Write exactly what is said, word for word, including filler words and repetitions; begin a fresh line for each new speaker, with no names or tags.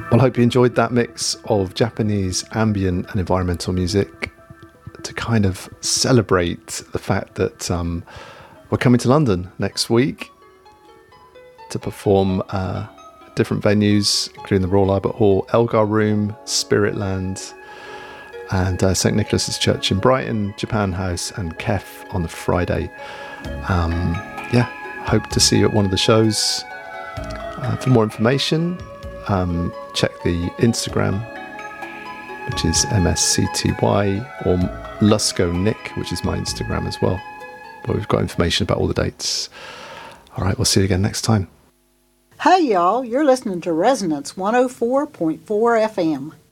Well, I hope you enjoyed that mix of Japanese ambient and environmental music to kind of celebrate the fact that um, we're coming to London next week to perform uh, different venues, including the Royal Albert Hall, Elgar Room, Spiritland, and uh, Saint Nicholas's Church in Brighton, Japan House, and Kef on the Friday. Um, yeah, hope to see you at one of the shows. Uh, for more information, um, check the Instagram, which is M S C T Y, or Lusco Nick, which is my Instagram as well, where we've got information about all the dates. All right, we'll see you again next time.
Hey y'all, you're listening to Resonance one oh four point four F M.